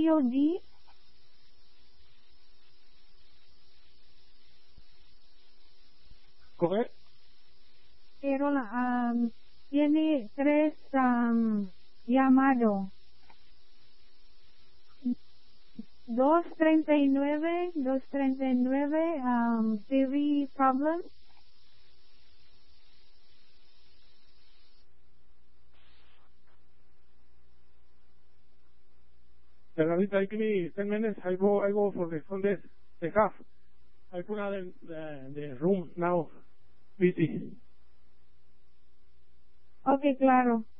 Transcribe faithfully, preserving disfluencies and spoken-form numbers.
V O D. Correcto. Pero um, tiene tres um, llamados. doscientos treinta y nueve, doscientos treinta y nueve, um, T V problem. Señorita, give me ten minutes. I go, I go for the front desk. They have. I put out the, the, the room now busy. Ok, claro.